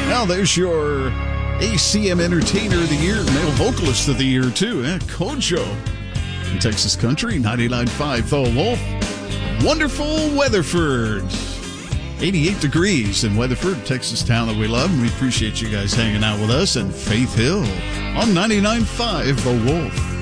Now there's your ACM Entertainer of the Year, male vocalist of the year, too. Kojo. In Texas Country, 99.5 The Wolf. Wonderful Weatherford. 88 degrees in Weatherford, Texas town that we love. And we appreciate you guys hanging out with us. And Faith Hill on 99.5 The Wolf.